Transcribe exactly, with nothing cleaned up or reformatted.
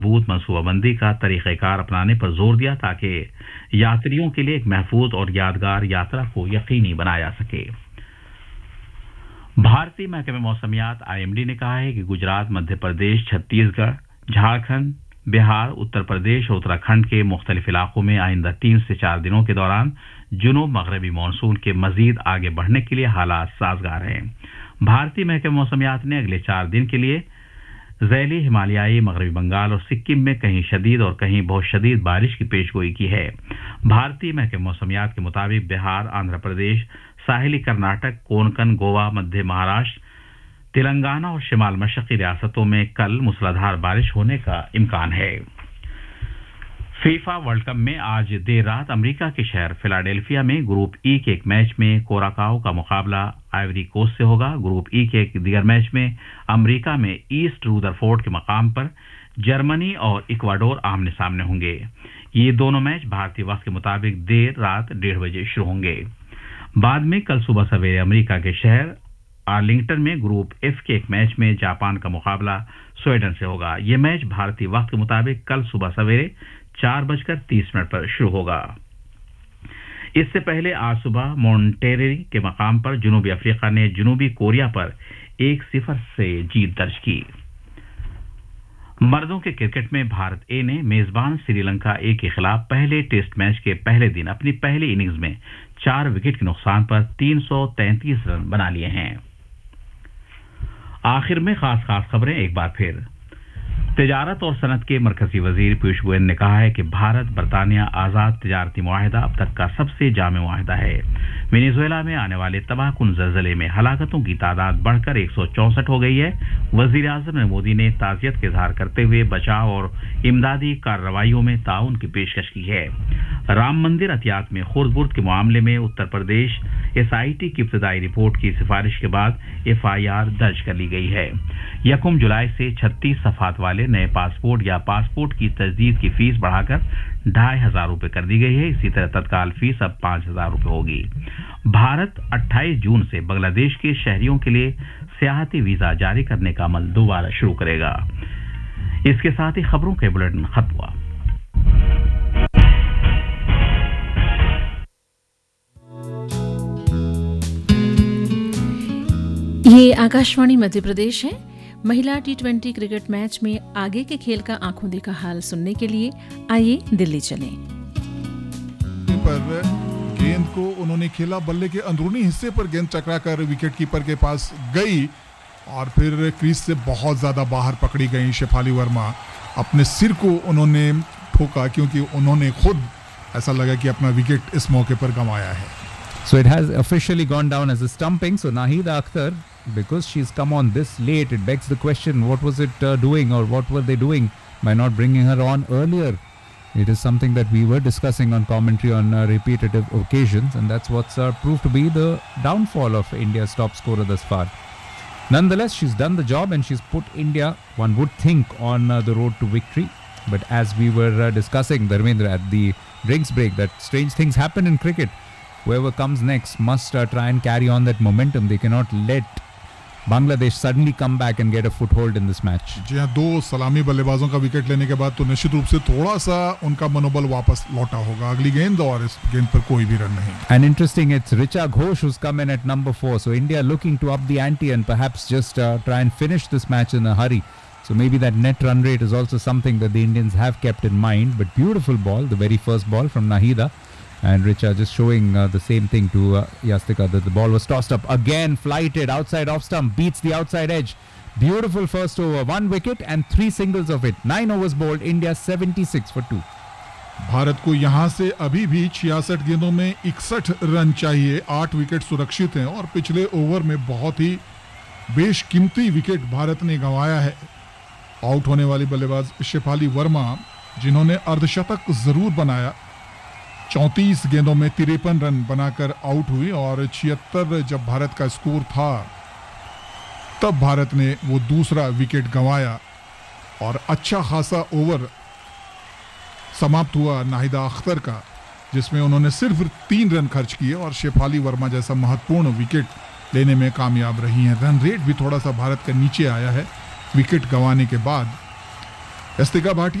मजबूत मनसूबाबंदी का तरीक़ेकार अपनाने पर जोर दिया ताकि यात्रियों के लिए एक महफूज और यादगार यात्रा को यकीनी बनाया जा सके। भारतीय महकमे मौसमियात आई एम डी ने कहा है कि गुजरात, मध्य प्रदेश, छत्तीसगढ़, झारखंड, बिहार, उत्तर प्रदेश और उत्तराखंड के मुख्तलिफ इलाकों में आइंदा तीन से चार दिनों के दौरान जुनूब मगरबी मानसून के मजीद आगे बढ़ने के लिए हालात साजगार हैं। भारतीय महकमे मौसमियात ने अगले चार दिन के लिए ज़ैली हिमालयाई, मगरबी बंगाल और सिक्किम में कहीं शदीद और कहीं बहुत शदीद बारिश की पेशगोई की है। भारतीय महकमे मौसमियात के मुताबिक बिहार, आंध्र प्रदेश, साहिली कर्नाटक, कोंकण, गोवा, मध्य महाराष्ट्र, तेलंगाना और शिमाल मशरक़ी रियासतों में कल मूसलाधार बारिश होने का इम्कान है। फीफा वर्ल्ड कप में आज देर रात अमेरिका के शहर फिलाडेल्फिया में ग्रुप ई के एक मैच में कोराकाओ का मुकाबला आइवरी कोस्ट से होगा। ग्रुप ई के एक दीगर मैच में अमेरिका में ईस्ट रूदरफोर्ड के मकाम पर जर्मनी और इक्वाडोर आमने सामने होंगे। ये दोनों मैच भारतीय वक्त के मुताबिक देर रात डेढ़ बजे शुरू होंगे। बाद में कल सुबह सवेरे अमेरिका के शहर आर्लिंगटन में ग्रुप एफ के एक मैच में जापान का मुकाबला स्वीडन से होगा। यह मैच भारतीय वक्त के मुताबिक कल सुबह सवेरे चार बजकर तीस मिनट पर शुरू होगा। इससे पहले आज सुबह मॉन्टेरेरी के मकाम पर जनूबी अफ्रीका ने जनूबी कोरिया पर एक सिफर से जीत दर्ज की। मर्दों के क्रिकेट में भारत ए ने मेजबान श्रीलंका ए के खिलाफ पहले टेस्ट मैच के पहले दिन अपनी पहली इनिंग्स में चार विकेट के नुकसान पर तीन सौ तैंतीस रन बना लिए हैं। आखिर में खास खास खबरें एक बार फिर। तिजारत और सनत के मरकजी वजीर पीयूष गोयल ने कहा है कि भारत बरतानिया आज़ाद तिजारती मुआहिदा अब तक का सबसे जामे मुआहिदा है। वेनेजुएला में आने वाले तबाहकुन ज़लज़ले में हलाकतों की तादाद बढ़कर एक सौ चौंसठ हो गई है। वजीर आज़म नरेंद्र मोदी ने ताज़ियत का इज़हार करते हुए बचाव और इमदादी कार्रवाइयों में ताउन की पेशकश की है। राम मंदिर अतियात में खुर्द-बुर्द के मामले में Uttar Pradesh S I T की इब्तदाई रिपोर्ट की सिफारिश के बाद एफ आई आर दर्ज कर ली गई है। यकम जुलाई से छत्तीस सफ़ात वाले नए पासपोर्ट या पासपोर्ट की तजदीद की फीस बढ़ाकर ढाई हजार रुपये कर दी गई है। इसी तरह तत्काल फीस अब पांच हजार रुपये होगी। भारत अट्ठाईस जून से बांग्लादेश के शहरियों के लिए सियाहती वीजा जारी करने का अमल दोबारा शुरू करेगा। इसके साथ ही खबरों के बुलेटिन खत्म हुआ। ये आकाशवाणी मध्य प्रदेश है। महिला टी ट्वेंटी क्रिकेट मैच में आगे के खेल का आंखों देखा हाल सुनने के लिए आइए दिल्ली चलें। पर गेंद को उन्होंने खेला, बल्ले के अंदरूनी हिस्से पर गेंद टकराकर विकेट कीपर के पास गई और फिर क्रीज से बहुत ज्यादा बाहर पकड़ी गई शेफाली वर्मा। अपने सिर को उन्होंने ठोका क्योंकि उन्होंने खुद ऐसा लगा कि अपना विकेट इस मौके पर गंवाया है। So it has officially gone down as a stumping. So Nahida Akhtar, because she's come on this late, it begs the question, what was it uh, doing or what were they doing by not bringing her on earlier? It is something that we were discussing on commentary on uh, repeated occasions, and that's what's uh, proved to be the downfall of India's top scorer thus far. Nonetheless, she's done the job and she's put India, one would think, on uh, the road to victory. But as we were uh, discussing, Dharmendra, at the drinks break, that strange things happen in cricket. Whoever comes next must uh, try and carry on that momentum. They cannot let Bangladesh suddenly come back and get a foothold in this match. जी हाँ, दो सलामी बल्लेबाजों का wicket लेने के बाद तो निश्चित रूप से थोड़ा सा उनका मनोबल वापस लौटा होगा। अगली गेंद और इस गेंद पर कोई भी रन नहीं। And interesting, it's Richa Ghosh who's come in at number four. So India looking to up the ante and perhaps just uh, try and finish this match in a hurry. So maybe that net run rate is also something that the Indians have kept in mind. But beautiful ball, the very first ball from Nahida. And Richa just showing uh, the same thing to uh, Yastika, that the ball was tossed up again, flighted outside off stump, beats the outside edge. Beautiful first over, one wicket and three singles of it. Nine overs bowled, India seventy-six for two. Bharat को यहां से अभी भी छियासठ गेंदों में इकसठ run चाहिए। आठ विकेट सुरक्षित हैं और पिछले ओवर में बहुत ही बेशकीमती विकेट भारत ने गंवाया है। आउट होने वाली बल्लेबाज शेफाली वर्मा, जिन्होंने अर्धशतक जरूर बनाया, चौंतीस गेंदों में तिरपन रन बनाकर आउट हुई और छिहत्तर जब भारत का स्कोर था तब भारत ने वो दूसरा विकेट गंवाया और अच्छा खासा ओवर समाप्त हुआ नाहिदा अख्तर का, जिसमें उन्होंने सिर्फ तीन रन खर्च किए और शेफाली वर्मा जैसा महत्वपूर्ण विकेट लेने में कामयाब रही हैं। रन रेट भी थोड़ा सा भारत का नीचे आया है विकेट गंवाने के बाद। यस्तिका भाटी